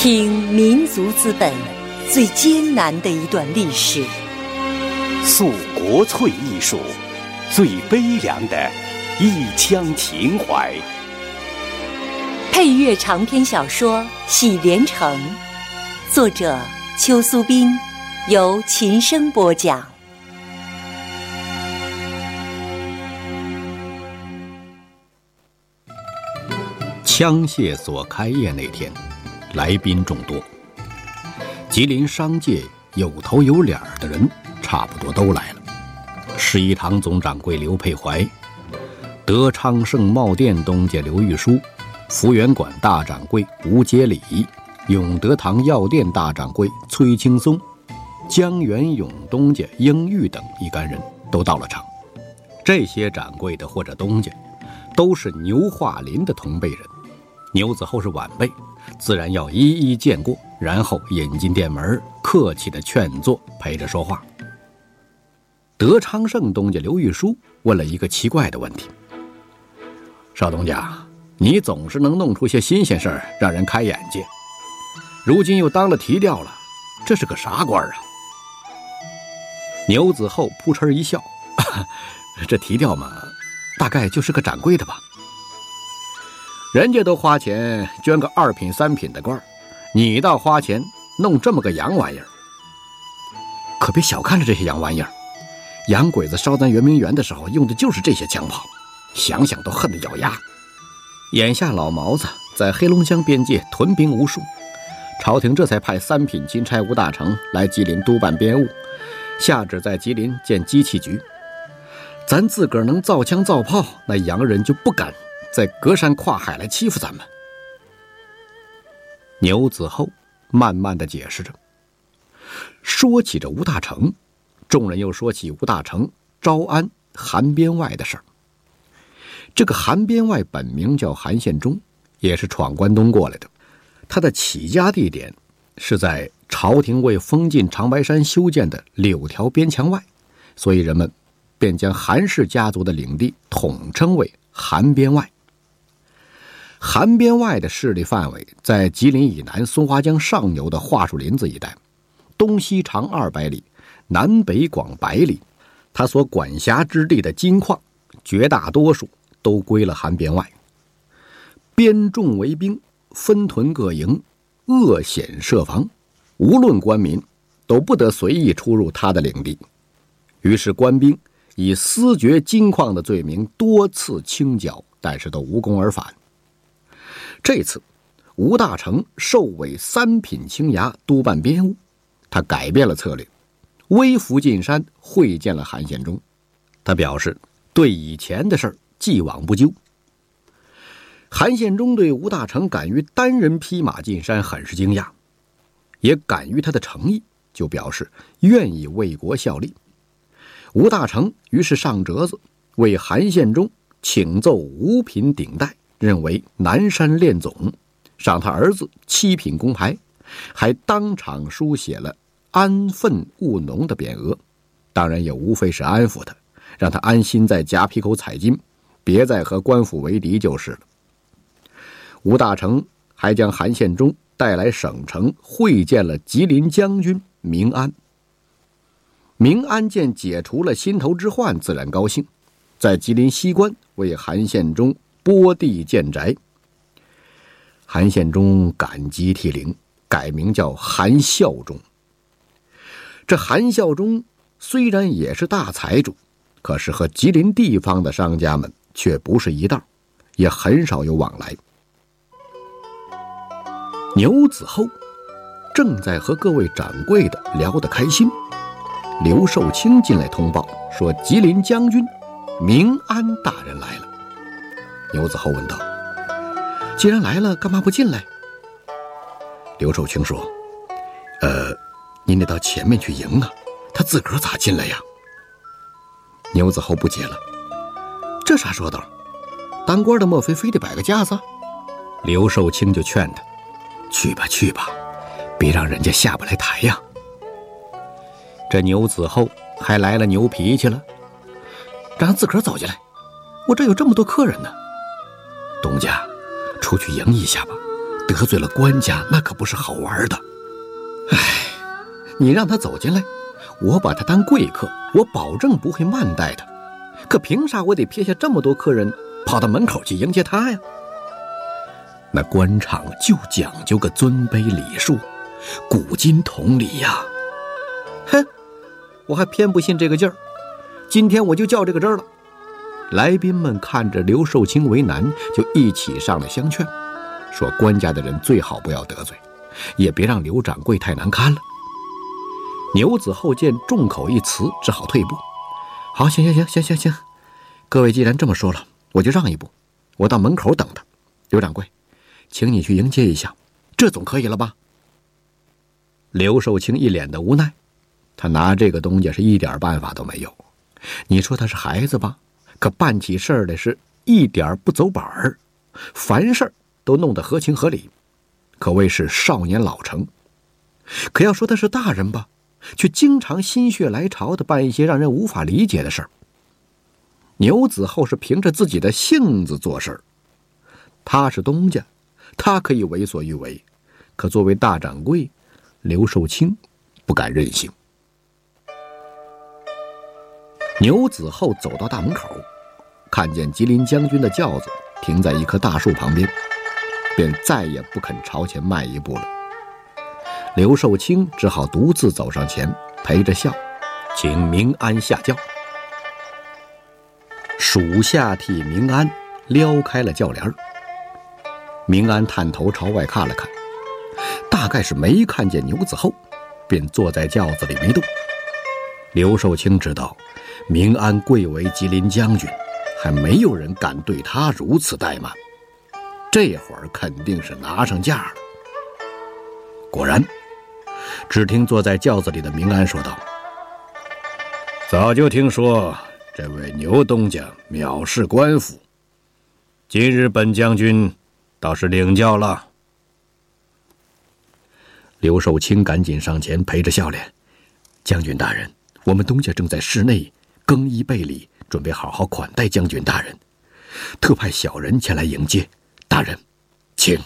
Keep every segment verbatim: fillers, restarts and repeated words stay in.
听民族资本最艰难的一段历史， 诉国粹艺术最悲凉的一腔情怀。 配乐长篇小说《喜连城》，作者邱苏斌，由琴声播讲。 枪械所开业那天，来宾众多，吉林商界有头有脸的人差不多都来了。十一堂总掌柜刘佩怀，德昌盛帽店东家刘玉书，福源馆大掌柜吴节礼，永德堂药店大掌柜崔青松，江源永东家英玉等一干人都到了场。这些掌柜的或者东家都是牛化林的同辈人，牛子厚是晚辈，自然要一一见过，然后引进店门，客气的劝坐，陪着说话。德昌盛东家刘玉书问了一个奇怪的问题：少东家，你总是能弄出些新鲜事儿，让人开眼界，如今又当了提调了，这是个啥官啊？牛子厚扑哧一笑，这提调嘛，大概就是个掌柜的吧。人家都花钱捐个二品三品的官，你倒花钱弄这么个洋玩意儿。可别小看了这些洋玩意儿，洋鬼子烧咱圆明园的时候用的就是这些枪炮，想想都恨得咬牙。眼下老毛子在黑龙江边界屯兵无数，朝廷这才派三品钦差吴大成来吉林督办编务，下旨在吉林建机器局。咱自个儿能造枪造炮，那洋人就不敢再隔山跨海来欺负咱们。牛子厚慢慢地解释着。说起这吴大成，众人又说起吴大成招安韩边外的事儿。这个韩边外本名叫韩献忠，也是闯关东过来的。他的起家地点是在朝廷为封禁长白山修建的柳条边墙外，所以人们便将韩氏家族的领地统称为韩边外。韩边外的势力范围在吉林以南松花江上游的桦树林子一带，东西长二百里，南北广百里。他所管辖之地的金矿绝大多数都归了韩边外。编众为兵，分屯各营，扼险设防，无论官民都不得随意出入他的领地。于是官兵以私掘金矿的罪名多次清剿，但是都无功而返。这次吴大成授委三品青衙督办编务，他改变了策略，微服进山会见了韩献忠。他表示对以前的事儿既往不咎。韩献忠对吴大成敢于单人匹马进山很是惊讶，也感于他的诚意，就表示愿意为国效力。吴大成于是上折子为韩献忠请奏五品顶戴，任为南山练总，赏他儿子七品功牌，还当场书写了安分务农的匾额，当然也无非是安抚他，让他安心在夹皮口采金，别再和官府为敌就是了。吴大成还将韩献忠带来省城会见了吉林将军明安。明安见解除了心头之患，自然高兴，在吉林西关为韩献忠拨地建宅。韩献忠感激涕零，改名叫韩孝忠。这韩孝忠虽然也是大财主，可是和吉林地方的商家们却不是一道，也很少有往来。牛子厚正在和各位掌柜的聊得开心，刘寿清进来通报说吉林将军明安大人来了。牛子厚问道：既然来了，干嘛不进来？刘寿清说：呃，您得到前面去迎啊，他自个儿咋进来呀？牛子厚不解了：这啥说道？当官的莫非非得摆个架子？刘寿清就劝他：去吧去吧，别让人家下不来台呀。这牛子厚还来了牛脾气了，让他自个儿走进来，我这有这么多客人呢。东家出去迎一下吧，得得罪了官家，那可不是好玩的。唉，你让他走进来，我把他当贵客，我保证不会慢待他。可凭啥我得撇下这么多客人跑到门口去迎接他呀？那官场就讲究个尊卑礼数，古今同理呀。哼，我还偏不信这个劲儿，今天我就较这个真儿了。来宾们看着刘寿清为难，就一起上了相劝，说官家的人最好不要得罪，也别让刘掌柜太难堪了。牛子厚见众口一词，只好退步。好，行行行行行行，各位既然这么说了，我就让一步，我到门口等他。刘掌柜，请你去迎接一下，这总可以了吧？刘寿清一脸的无奈，他拿这个东家是一点办法都没有。你说他是孩子吧，可办起事儿来是一点不走板儿，凡事都弄得合情合理，可谓是少年老成。可要说他是大人吧，却经常心血来潮地办一些让人无法理解的事儿。牛子厚是凭着自己的性子做事儿，他是东家，他可以为所欲为，可作为大掌柜，刘寿清不敢任性。牛子厚走到大门口，看见吉林将军的轿子停在一棵大树旁边，便再也不肯朝前迈一步了。刘寿清只好独自走上前，陪着笑，请明安下轿。属下替明安撩开了轿帘。明安探头朝外看了看，大概是没看见牛子厚，便坐在轿子里没动。刘寿清知道明安贵为吉林将军，还没有人敢对他如此怠慢，这会儿肯定是拿上价了。果然，只听坐在轿子里的明安说道：早就听说这位牛东家藐视官府，今日本将军倒是领教了。刘寿清赶紧上前陪着笑脸：将军大人，我们东家正在室内更衣备礼，准备好好款待将军大人，特派小人前来迎接大人，请。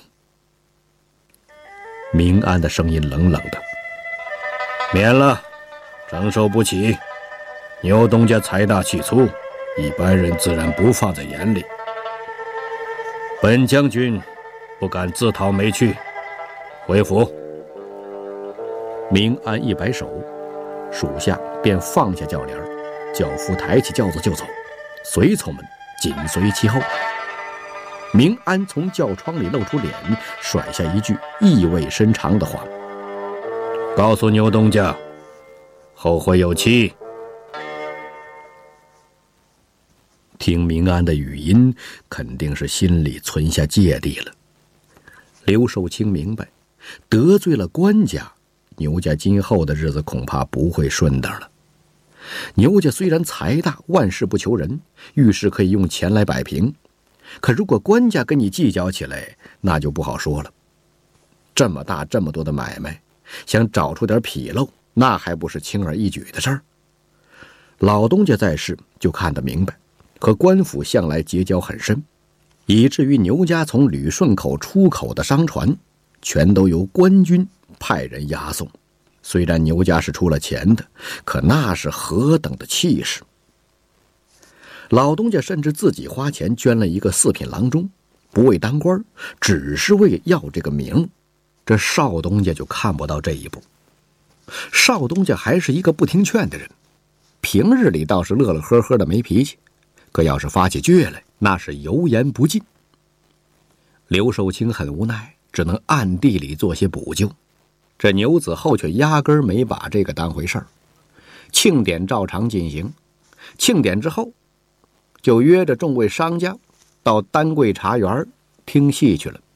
明安的声音冷冷的：免了，承受不起。牛东家财大气粗，一般人自然不放在眼里。本将军不敢自讨没趣，回府。明安一摆手，属下便放下轿帘，轿夫抬起轿子就走，随从们紧随其后。明安从轿窗里露出脸，甩下一句意味深长的话：告诉牛东家，后会有期。听明安的语音，肯定是心里存下芥蒂了。刘寿清明白，得罪了官家，牛家今后的日子恐怕不会顺当了。牛家虽然财大，万事不求人，遇事可以用钱来摆平，可如果官家跟你计较起来，那就不好说了。这么大这么多的买卖，想找出点纰漏，那还不是轻而易举的事儿。老东家在世就看得明白，和官府向来结交很深，以至于牛家从旅顺口出口的商船，全都由官军派人押送。虽然牛家是出了钱的，可那是何等的气势。老东家甚至自己花钱捐了一个四品郎中，不为当官，只是为要这个名。这少东家就看不到这一步。少东家还是一个不听劝的人，平日里倒是乐乐呵呵的没脾气，可要是发起倔来，那是油盐不进。刘寿清很无奈，只能暗地里做些补救。这牛子厚却压根儿没把这个当回事儿。庆典照常进行，庆典之后，就约着众位商家到丹桂茶园听戏去了。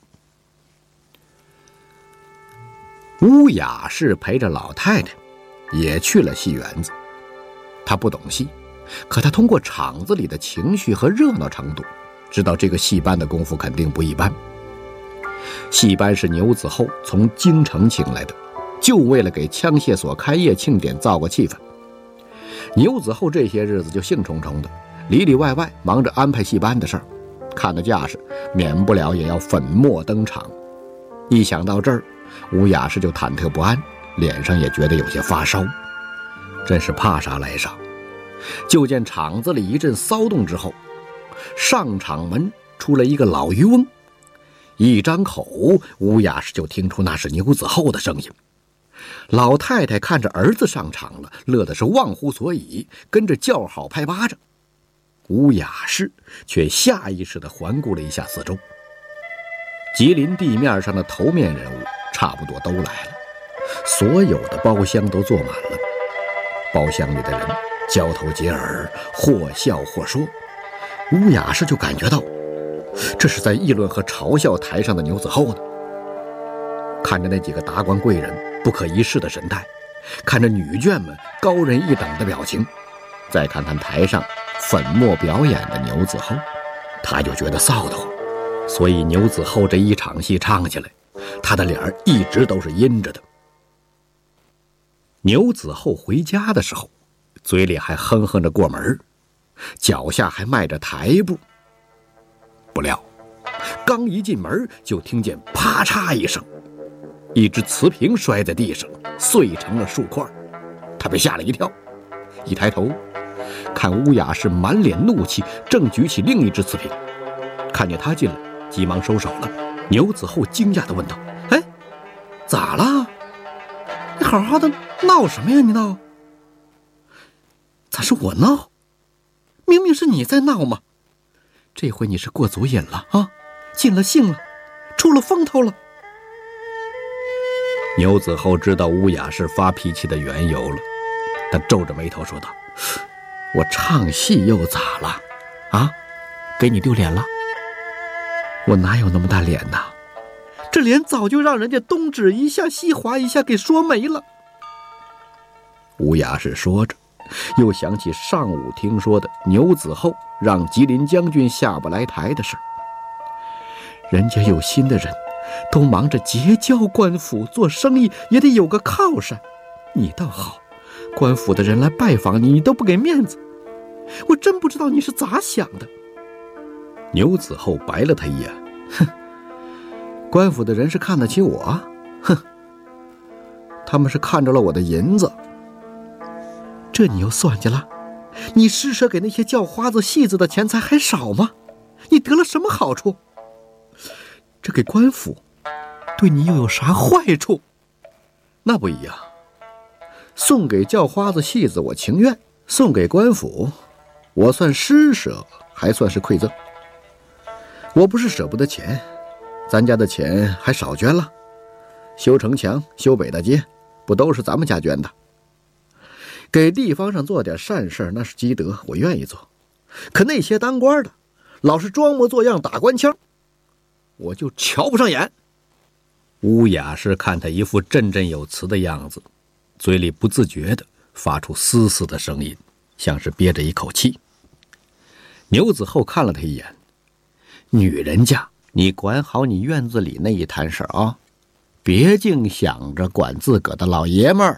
乌雅是陪着老太太也去了戏园子。她不懂戏，可她通过场子里的情绪和热闹程度，知道这个戏班的功夫肯定不一般。戏班是牛子厚从京城请来的，就为了给枪械所开业庆典造个气氛。牛子厚这些日子就兴冲冲的，里里外外忙着安排戏班的事儿，看的架势，免不了也要粉墨登场。 一想到这儿，吴雅士就忐忑不安，脸上也觉得有些发烧，真是怕啥来啥。就见场子里一阵骚动之后，上场门出来一个老渔翁，一张口，吴雅士就听出那是牛子厚的声音。老太太看着儿子上场了，乐的是忘乎所以，跟着叫好拍巴掌。吴雅士却下意识地环顾了一下四周，吉林地面上的头面人物差不多都来了，所有的包厢都坐满了。包厢里的人交头接耳，或笑或说。吴雅士就感觉到这是在议论和嘲笑台上的牛子厚呢。看着那几个达官贵人不可一世的神态，看着女眷们高人一等的表情，再看看台上粉墨表演的牛子厚，他就觉得臊得慌。所以牛子厚这一场戏唱起来，他的脸一直都是阴着的。牛子厚回家的时候，嘴里还哼哼着过门，脚下还迈着台步。不料刚一进门，就听见啪嚓一声，一只瓷瓶摔在地上，碎成了数块。他被吓了一跳，一抬头看乌雅是满脸怒气，正举起另一只瓷瓶。看见他进来，急忙收手了。牛子厚惊讶地问道：哎，咋了？你好好的闹什么呀？你闹？咋是我闹？明明是你在闹嘛！这回你是过足瘾了啊，尽了兴了，出了风头了。牛子厚知道乌雅是发脾气的缘由了，他皱着眉头说道：我唱戏又咋了？啊，给你丢脸了？我哪有那么大脸呐？这脸早就让人家东指一下西划一下给说没了。乌雅是说着，又想起上午听说的牛子厚让吉林将军下不来台的事儿。人家有心的人都忙着结交官府，做生意也得有个靠山，你倒好，官府的人来拜访你，你都不给面子，我真不知道你是咋想的。牛子厚白了他一眼，哼，官府的人是看得起我，哼，他们是看着了我的银子。这你又算计了？你施舍给那些叫花子戏子的钱财还少吗？你得了什么好处？这给官府对你又有啥坏处？那不一样，送给叫花子戏子我情愿，送给官府我算施舍还算是馈赠。我不是舍不得钱，咱家的钱还少捐了，修城墙修北大街不都是咱们家捐的？给地方上做点善事那是积德，我愿意做。可那些当官的老是装模作样打官腔，我就瞧不上眼。乌雅是看他一副振振有词的样子，嘴里不自觉地发出嘶嘶的声音，像是憋着一口气。牛子厚看了他一眼，女人家，你管好你院子里那一摊事啊，别净想着管自个的老爷们儿。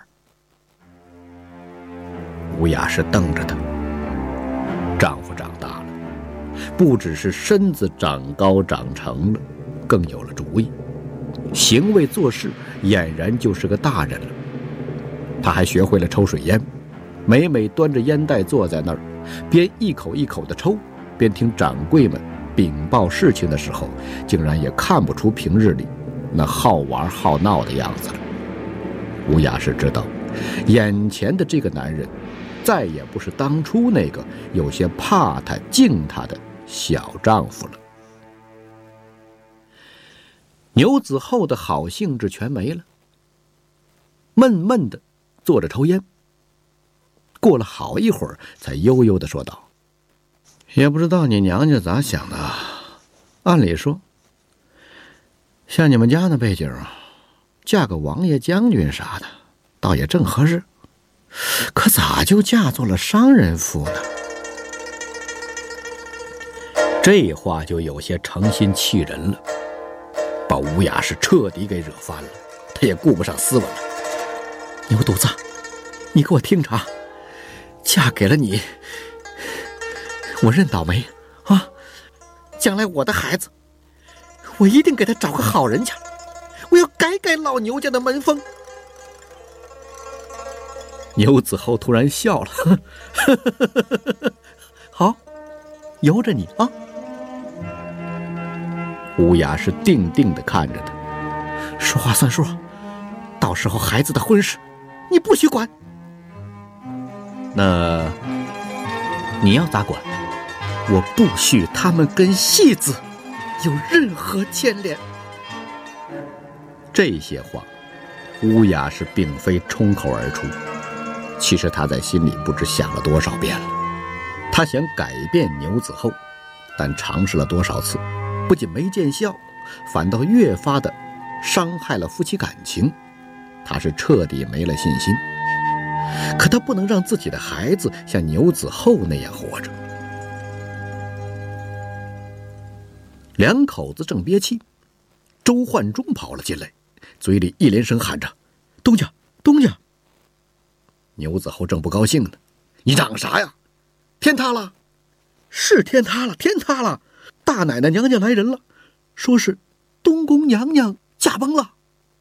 乌雅是瞪着他，丈夫长大了，不只是身子长高长成了，更有了主意，行为做事俨然就是个大人了。他还学会了抽水烟，每每端着烟袋坐在那儿，边一口一口的抽，边听掌柜们禀报事情的时候，竟然也看不出平日里那好玩好闹的样子了。乌雅是知道，眼前的这个男人再也不是当初那个有些怕他敬他的小丈夫了。牛子厚的好兴致全没了，闷闷的坐着抽烟。过了好一会儿，才悠悠地说道：也不知道你娘家咋想的，按理说像你们家那背景，嫁个王爷将军啥的倒也正合适，可咋就嫁做了商人妇呢？这话就有些诚心气人了，把吴雅是彻底给惹翻了，他也顾不上斯文了。牛犊子，你给我听着，嫁给了你，我认倒霉啊！将来我的孩子，我一定给他找个好人家， 我要改改老牛家的门风。牛子后突然笑了，呵呵呵呵呵，好，由着你啊。乌雅是定定地看着他，说话算数，到时候孩子的婚事你不许管。那你要咋管？我不许他们跟戏子有任何牵连。这些话乌雅是并非冲口而出，其实他在心里不知想了多少遍了。他想改变牛子后，但尝试了多少次，不仅没见效，反倒越发的伤害了夫妻感情。他是彻底没了信心。可他不能让自己的孩子像牛子后那样活着。两口子正憋气，周焕忠跑了进来，嘴里一连声喊着：“东家，东家！”牛子后正不高兴呢：“你嚷啥呀？天塌了！是天塌了，天塌了！大奶奶娘娘来人了，说是东宫娘娘驾崩了。”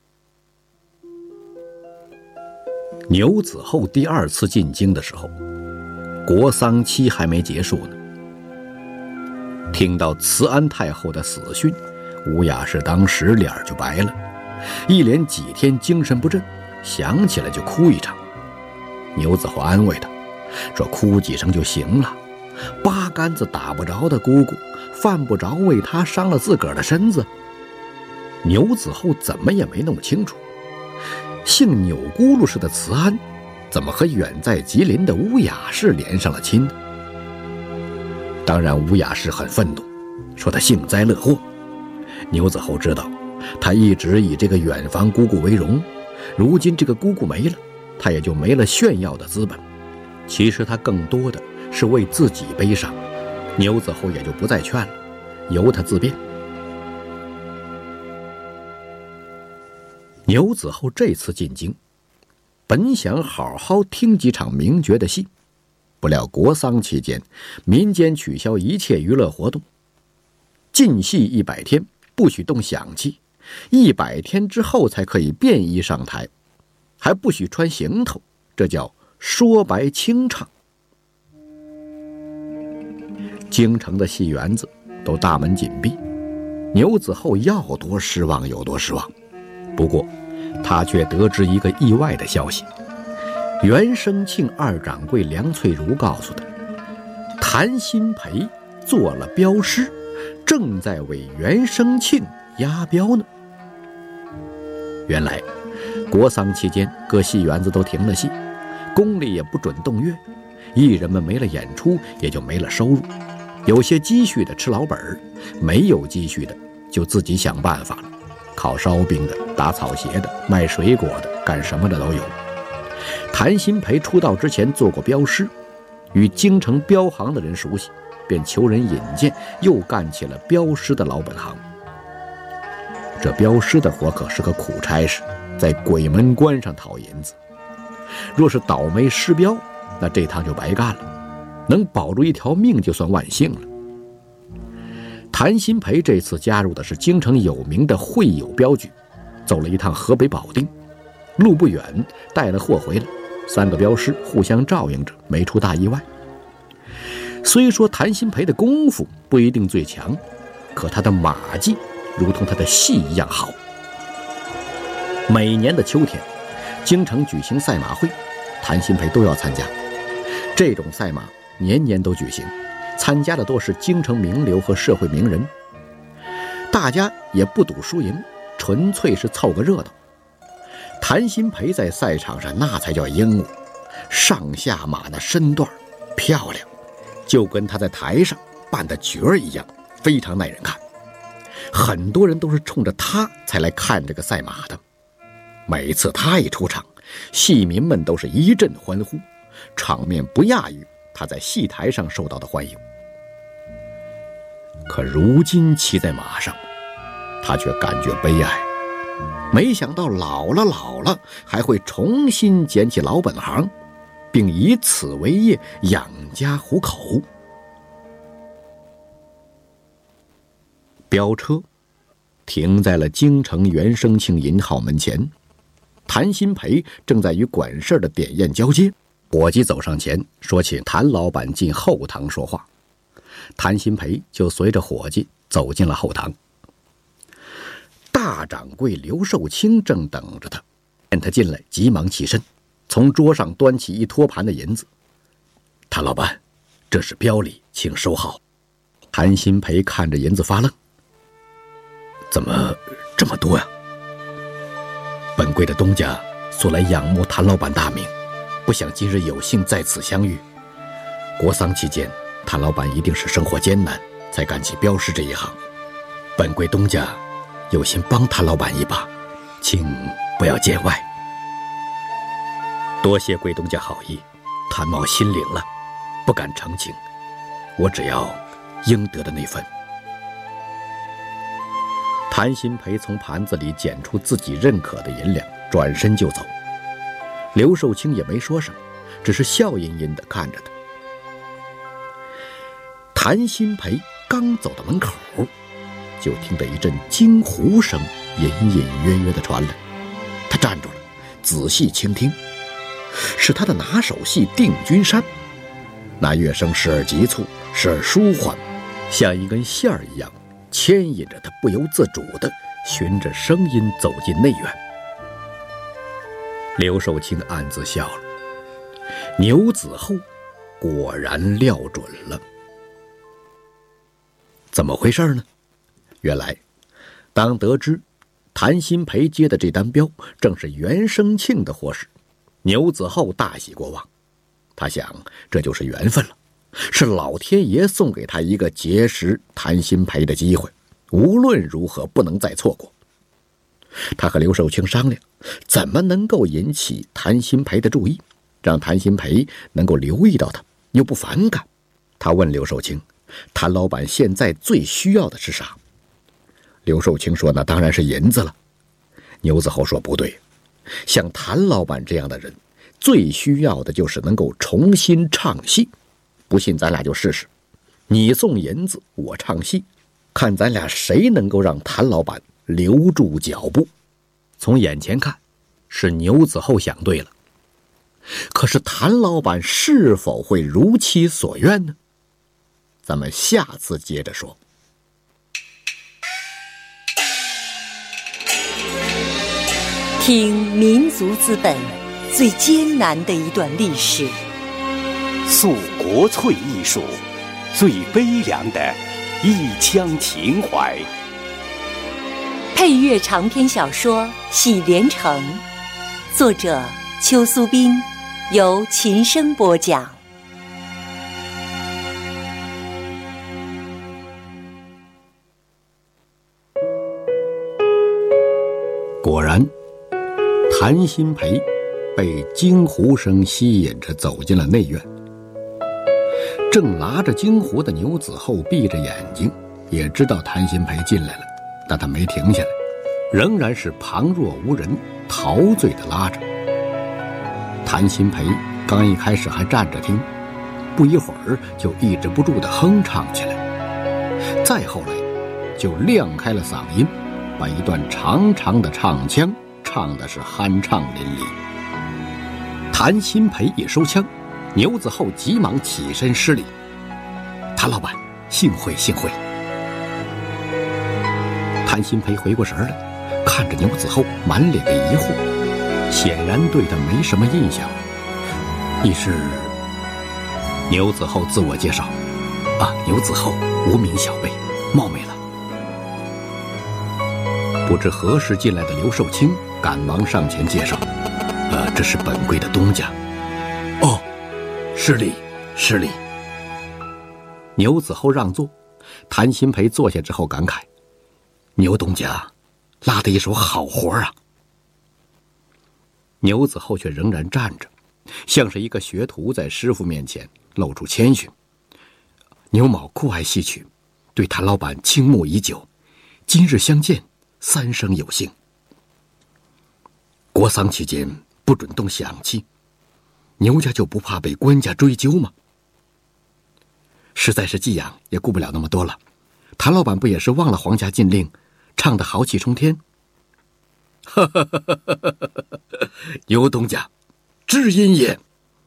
牛子后第二次进京的时候，国丧期还没结束呢。听到慈安太后的死讯，吴雅氏当时脸就白了，一连几天精神不振，想起来就哭一场。牛子后安慰他说：“哭几声就行了，八竿子打不着的姑姑，犯不着为他伤了自个儿的身子。”牛子后怎么也没弄清楚，姓钮咕噜氏的慈安怎么和远在吉林的乌雅氏连上了亲呢？当然乌雅氏很愤怒，说他幸灾乐祸。牛子后知道他一直以这个远房姑姑为荣，如今这个姑姑没了，他也就没了炫耀的资本。其实他更多的是为自己悲伤，牛子后也就不再劝了，由他自便。牛子后这次进京，本想好好听几场名角的戏，不料国丧期间，民间取消一切娱乐活动，禁戏一百天，不许动响器，一百天之后才可以便衣上台，还不许穿行头，这叫说白清唱。京城的戏园子都大门紧闭，牛子后要多失望有多失望。不过他却得知一个意外的消息，袁生庆二掌柜梁翠如告诉他，谭鑫培做了镖师，正在为袁生庆押镖呢。原来国丧期间各戏园子都停了戏，宫里也不准动乐，艺人们没了演出也就没了收入，有些积蓄的吃老本，没有积蓄的就自己想办法了，烤烧饼的，打草鞋的，卖水果的，干什么的都有。谭鑫培出道之前做过镖师，与京城镖行的人熟悉，便求人引荐，又干起了镖师的老本行。这镖师的活可是个苦差事，在鬼门关上讨银子，若是倒霉失镖，那这趟就白干了，能保住一条命就算万幸了。谭鑫培这次加入的是京城有名的会友镖局，走了一趟河北保定，路不远，带了货回来，三个镖师互相照应着，没出大意外。虽说谭鑫培的功夫不一定最强，可他的马技如同他的戏一样好。每年的秋天，京城举行赛马会，谭鑫培都要参加。这种赛马年年都举行，参加的都是京城名流和社会名人，大家也不赌输赢，纯粹是凑个热闹。谭鑫培在赛场上那才叫英武，上下马的身段漂亮，就跟他在台上扮的角儿一样，非常耐人看。很多人都是冲着他才来看这个赛马的。每次他一出场，戏迷们都是一阵欢呼，场面不亚于他在戏台上受到的欢迎。可如今骑在马上，他却感觉悲哀，没想到老了老了还会重新捡起老本行，并以此为业养家糊口。飙车停在了京城元生庆银号门前。谭新培正在与管事的点验交接，伙计走上前说请谭老板进后堂说话。谭新培就随着伙计走进了后堂。大掌柜刘寿清正等着他，见他进来急忙起身，从桌上端起一托盘的银子。谭老板，这是标礼，请收好。谭新培看着银子发愣，怎么这么多呀？本柜的东家素来仰慕谭老板大名，不想今日有幸在此相遇。国丧期间，谭老板一定是生活艰难，才干起镖师这一行。本柜东家有心帮谭老板一把，请不要见外。多谢贵东家好意，谭某心领了，不敢澄清，我只要应得的那份。谭新培从盘子里捡出自己认可的银两，转身就走。刘寿清也没说什么，只是笑吟吟地看着他。谭新培刚走到门口，就听得一阵惊呼声隐隐约约地传来。他站住了，仔细倾听，是他的拿手戏《定军山》。那乐声时而急促，时而舒缓，像一根线儿一样牵引着他不由自主地循着声音走进内院。刘寿清暗自笑了，牛子厚果然料准了。怎么回事呢？原来当得知谭新培接的这单镖正是袁生庆的货时，牛子厚大喜过望。他想，这就是缘分了，是老天爷送给他一个结识谭新培的机会，无论如何不能再错过。他和刘寿清商量，怎么能够引起谭新培的注意，让谭新培能够留意到他，又不反感。他问刘寿清，谭老板现在最需要的是啥？刘寿清说，那当然是银子了。牛子厚说，不对，像谭老板这样的人，最需要的就是能够重新唱戏。不信咱俩就试试，你送银子，我唱戏，看咱俩谁能够让谭老板留住脚步。从眼前看，是牛子厚想对了，可是谭老板是否会如其所愿呢？咱们下次接着说。 听民族资本最艰难的一段历史， 诉国粹艺术最悲凉的一腔情怀。 配乐长篇小说《喜连城》，作者邱苏斌，由琴声播讲。 果然，谭新培被惊呼声吸引着走进了内院。正拿着京胡的牛子厚闭着眼睛，也知道谭新培进来了，但他没停下来，仍然是旁若无人，陶醉地拉着。谭新培刚一开始还站着听，不一会儿就抑制不住地哼唱起来，再后来就亮开了嗓音，把一段长长的唱腔唱的是酣畅淋漓。谭新培一收枪，牛子厚急忙起身施礼：“谭老板，幸会幸会。”谭新培回过神来，看着牛子厚，满脸的疑惑，显然对他没什么印象。你是？牛子厚自我介绍：“啊，牛子厚，无名小辈，冒昧了。”不知何时进来的刘寿清赶忙上前介绍：“呃，这是本柜的东家。”“哦，失礼，失礼。”牛子厚让座，谭新培坐下之后感慨：“牛东家拉的一手好活啊。”牛子厚却仍然站着，像是一个学徒在师傅面前露出谦逊。牛某酷爱戏曲，对谭老板倾慕已久，今日相见，三生有幸。国丧期间不准动响器，牛家就不怕被官家追究吗？实在是寄养，也顾不了那么多了。谭老板不也是忘了皇家禁令， 唱得豪气冲天。哈哈哈哈哈哈！牛东家，知音也。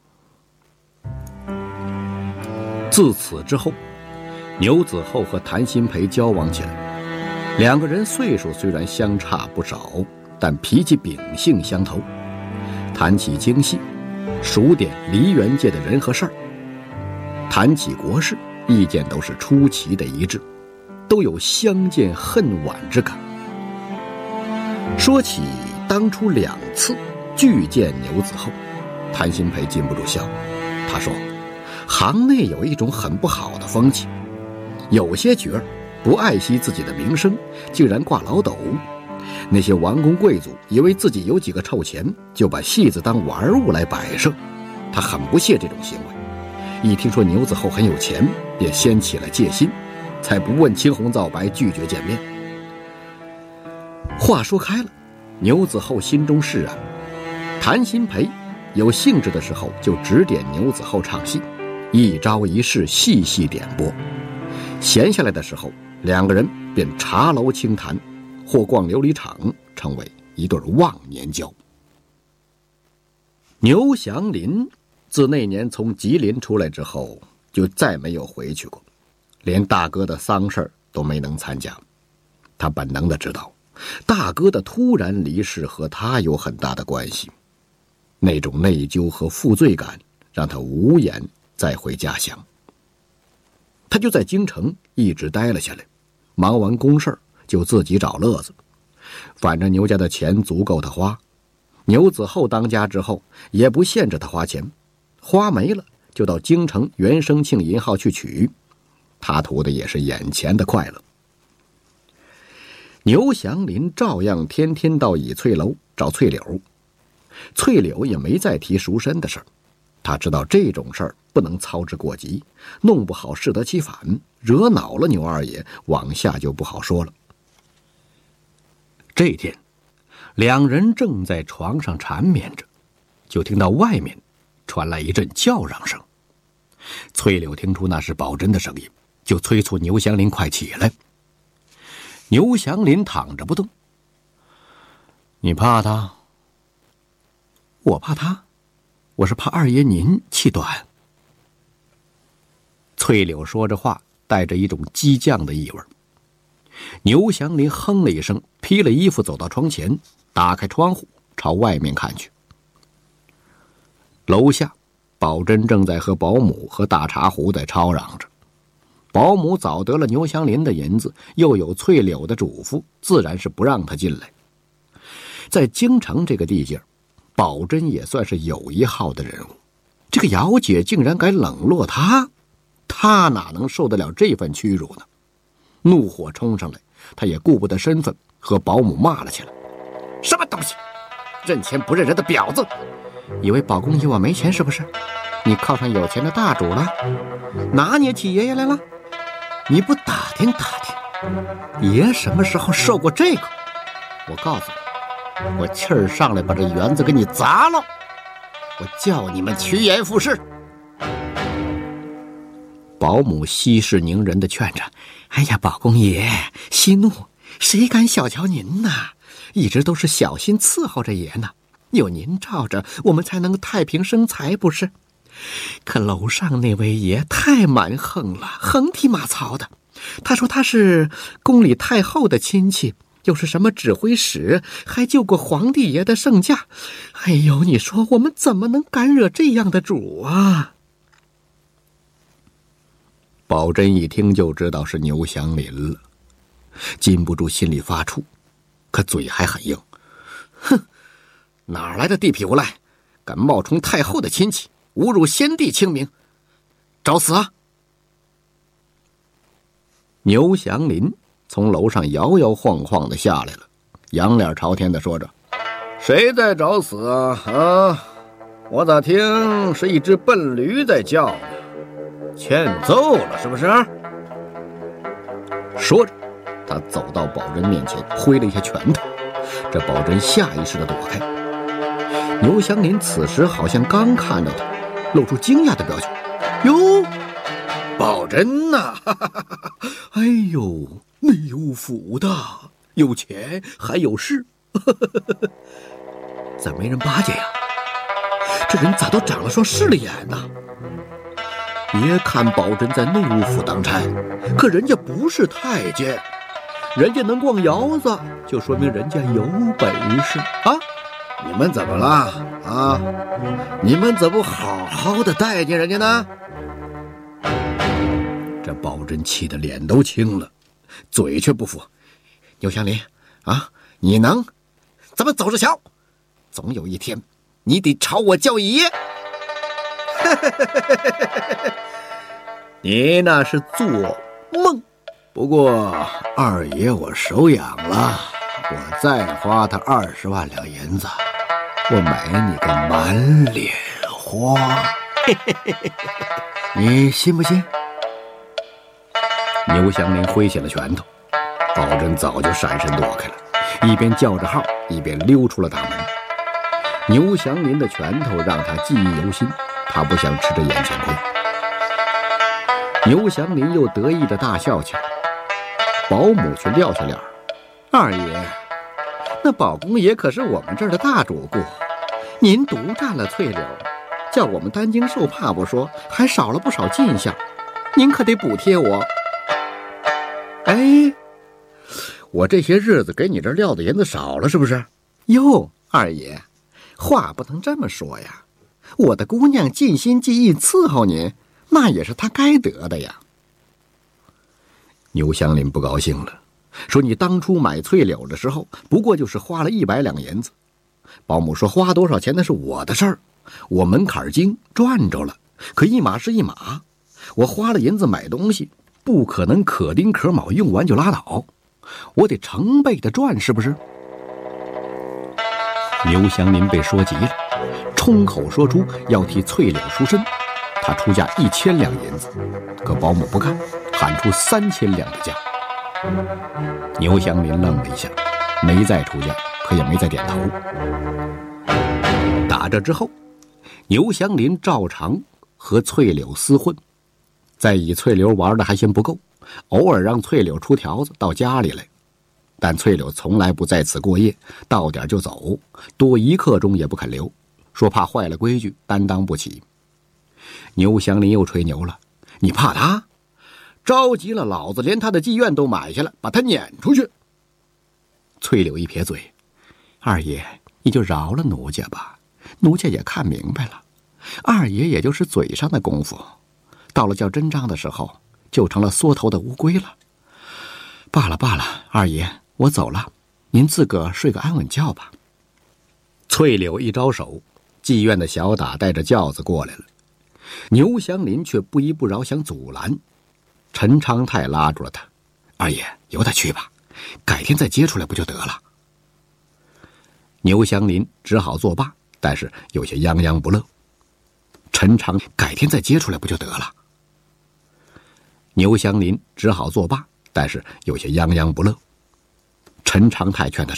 自此之后，牛子厚和谭鑫培交往起来。两个人岁数虽然相差不少，但脾气秉性相投，谈起经戏，数点梨园界的人和事儿；谈起国事，意见都是出奇的一致，都有相见恨晚之感。说起当初两次拒见牛子厚，谭鑫培禁不住笑。他说，行内有一种很不好的风气，有些角儿不爱惜自己的名声，竟然挂老斗。那些王公贵族以为自己有几个臭钱，就把戏子当玩物来摆设。他很不屑这种行为，一听说牛子厚很有钱，便掀起了戒心，才不问青红皂白拒绝见面。话说开了，牛子厚心中释然。谭鑫培有兴致的时候就指点牛子厚唱戏，一招一式细细点拨。闲下来的时候，两个人便茶楼轻谈，或逛琉璃厂，成为一对忘年交。牛祥林自那年从吉林出来之后，就再没有回去过，连大哥的丧事都没能参加。他本能地知道，大哥的突然离世和他有很大的关系，那种内疚和负罪感让他无颜再回家乡。他就在京城一直待了下来，忙完公事就自己找乐子。反正牛家的钱足够他花，牛子厚当家之后也不限制他花钱，花没了就到京城元生庆银号去取，他图的也是眼前的快乐。牛祥林照样天天到倚翠楼找翠柳，翠柳也没再提赎身的事儿。他知道这种事儿不能操之过急，弄不好适得其反，惹恼了牛二爷，往下就不好说了。这天，两人正在床上缠绵着，就听到外面传来一阵叫嚷声。翠柳听出那是宝珍的声音，就催促牛祥林快起来。牛祥林躺着不动。你怕他？我怕他？我是怕二爷您气短。翠柳说着话，带着一种激将的意味。牛祥林哼了一声，披了衣服走到窗前，打开窗户朝外面看去。楼下，宝珍正在和保姆和大茶壶在吵嚷着。保姆早得了牛祥林的银子，又有翠柳的嘱咐，自然是不让他进来。在京城这个地界，宝珍也算是有一号的人物，这个姚姐竟然敢冷落他，他哪能受得了这份屈辱呢？怒火冲上来，他也顾不得身份，和保姆骂了起来。什么东西，认钱不认人的婊子，以为宝公爷我没钱是不是？你靠上有钱的大主了，拿捏起爷爷来了？你不打听打听，爷什么时候受过这个？我告诉你，我气儿上来把这园子给你砸了，我叫你们趋炎附势。保姆息事宁人的劝着，哎呀，宝公爷息怒，谁敢小瞧您呐？一直都是小心伺候着爷呢，有您罩着，我们才能太平生财，不是？可楼上那位爷太蛮横了，横踢马槽的。他说他是宫里太后的亲戚，又是什么指挥使，还救过皇帝爷的圣驾。哎呦，你说我们怎么能敢惹这样的主啊？宝珍一听就知道是牛祥林了，禁不住心里发怵，可嘴还很硬。哼，哪来的地痞无赖，敢冒充太后的亲戚，侮辱先帝清明，找死啊！牛祥林从楼上摇摇晃晃的下来了，仰脸朝天的说着：谁在找死啊？啊，我咋听是一只笨驴在叫呢？欠揍了是不是？说着，他走到宝珍面前，挥了一下拳头，这宝珍下意识的躲开。牛祥林此时好像刚看到他，露出惊讶的表情。哟，宝珍呐、啊，哎呦，内务府的有钱还有势，咋没人巴结呀？这人咋都长了双势利眼呢？别看宝珍在内务府当差，可人家不是太监，人家能逛窑子，就说明人家有本事啊！你们怎么了啊？你们怎么不好好的待见人家呢？这宝珍气得脸都青了，嘴却不服。牛祥林啊，你能？咱们走着瞧，总有一天你得朝我叫爷。你那是做梦。不过二爷我手痒了，我再花他二十万两银子，我买你个满脸花。你信不信？牛祥林挥起了拳头，宝珍早就闪身躲开了，一边叫着号，一边溜出了大门。牛祥林的拳头让他记忆犹新，他不想吃这眼前亏。牛祥林又得意的大笑起来，保姆却撂下脸儿：“二爷，那宝公爷可是我们这儿的大主顾，您独占了翠柳，叫我们担惊受怕不说，还少了不少进项，您可得补贴我。”哎，我这些日子给你这撂的银子少了是不是？哟，二爷，话不能这么说呀，我的姑娘尽心尽意伺候您，那也是她该得的呀。牛祥林不高兴了，说你当初买翠柳的时候不过就是花了一百两银子，保姆说花多少钱那是我的事儿，我门槛精赚着了，可一码是一码，我花了银子买东西不可能可丁可卯用完就拉倒，我得成倍的赚，是不是？牛祥林被说急了，冲口说出要替翠柳赎身，他出价一千两银子，可保姆不干，喊出三千两的价。牛祥林愣了一下，没再出价，可也没再点头。打这之后，牛祥林照常和翠柳厮混，再以翠柳玩的还嫌不够，偶尔让翠柳出条子到家里来，但翠柳从来不在此过夜，到点就走，多一刻钟也不肯留，说怕坏了规矩，担当不起。牛祥林又吹牛了：“你怕他？着急了，老子连他的妓院都买下来，把他撵出去。”翠柳一撇嘴：“二爷，你就饶了奴家吧，奴家也看明白了，二爷也就是嘴上的功夫，到了叫真章的时候，就成了缩头的乌龟了。罢了罢了，二爷，我走了，您自个睡个安稳觉吧。”翠柳一招手，妓院的小打带着轿子过来了，牛祥林却不依不饶想阻拦，陈昌泰拉住了他：“二爷，由他去吧，改天再接出来不就得了？”牛祥林只好作罢，但是有些泱泱不乐。陈昌改天再接出来不就得了？牛祥林只好作罢，但是有些泱泱不乐。陈昌泰劝他